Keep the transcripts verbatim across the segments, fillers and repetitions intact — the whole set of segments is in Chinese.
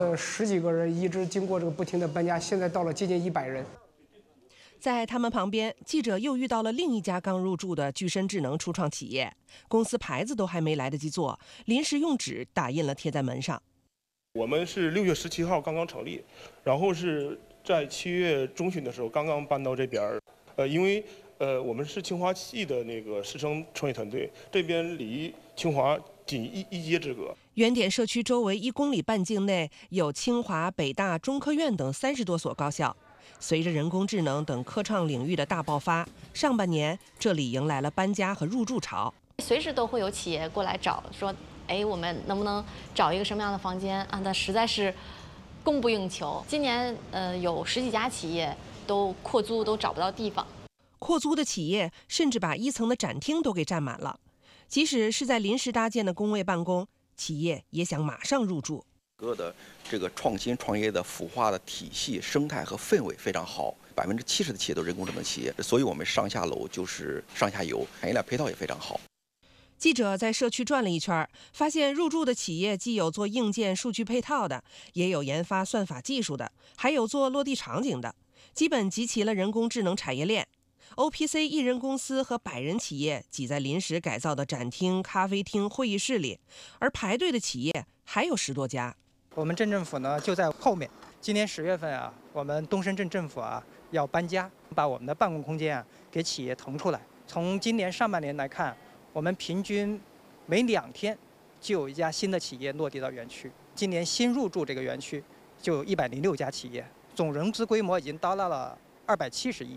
呃，十几个人一直经过这个不停的搬家，现在到了接近一百人。 在他们旁边，记者又遇到了另一家刚入驻的具身智能初创企业，公司牌子都还没来得及做，临时用纸打印了贴在门上。 我们是六月十七号刚刚成立，然后是在七月中旬的时候刚刚搬到这边儿。呃，因为呃我们是清华系的那个师生创业团队，这边离清华仅一一街之隔。 原点社区周围一公里半径内有清华、北大、中科院等三十多所高校。随着人工智能等科创领域的大爆发，上半年这里迎来了搬家和入驻潮。 随时都会有企业过来找，说，哎，我们能不能找一个什么样的房间啊？那实在是供不应求。今年呃有十几家企业都扩租，都找不到地方。 扩租的企业甚至把一层的展厅都给占满了。即使是在临时搭建的工位办公，企业也想马上入驻。 个的这个创新创业的孵化的体系、生态和氛围非常好，百分之七十的企业都是人工智能企业，所以我们上下楼就是上下游，产业链配套也非常好。 记者在社区转了一圈，发现入驻的企业既有做硬件数据配套的，也有研发算法技术的，还有做落地场景的，基本集齐了人工智能产业链。O P C 一人公司和百人企业挤在临时改造的展厅、咖啡厅、会议室里，而排队的企业还有十多家。 我们镇政府呢就在后面。今年十月份啊，我们东深镇政府啊要搬家，把我们的办公空间啊给企业腾出来。从今年上半年来看，我们平均每两天就有一家新的企业落地到园区。今年新入驻这个园区就有一百零六家企业，总融资规模已经达到了二百七十亿。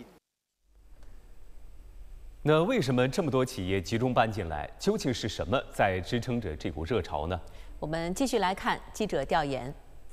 那为什么这么多企业集中搬进来？究竟是什么在支撑着这股热潮呢？ 我们继续来看记者调研。